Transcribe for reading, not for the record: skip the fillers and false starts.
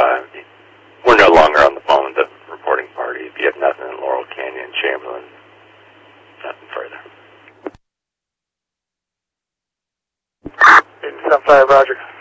we're no longer on the phone with the reporting party. If you have nothing in Laurel Canyon, Chamberlain, nothing further. 875, Roger.